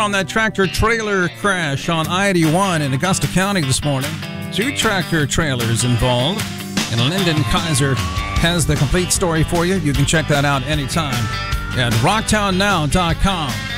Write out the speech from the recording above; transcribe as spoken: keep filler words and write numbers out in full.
on that tractor trailer crash on I eighty-one in Augusta County this morning. Two tractor trailers involved. And Lyndon Kaiser has the complete story for you. You can check that out anytime at rocktown now dot com.